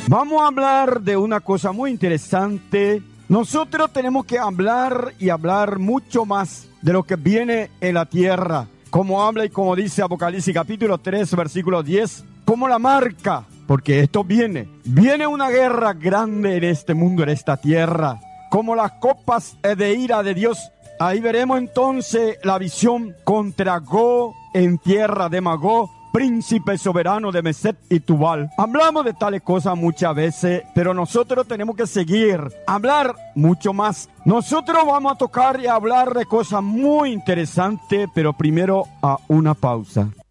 Vamos a hablar de una cosa muy interesante. Nosotros tenemos que hablar y hablar mucho más de lo que viene en la tierra. Como habla y como dice Apocalipsis capítulo 3, versículo 10, como la marca, porque esto viene. Viene una guerra grande en este mundo, en esta tierra, como las copas de ira de Dios. Ahí veremos entonces la visión contra Gog en tierra de Magog, príncipe soberano de Meset y Tubal. Hablamos de tales cosas muchas veces, pero nosotros tenemos que seguir, hablar mucho más. Nosotros vamos a tocar y hablar de cosas muy interesantes, pero primero a una pausa.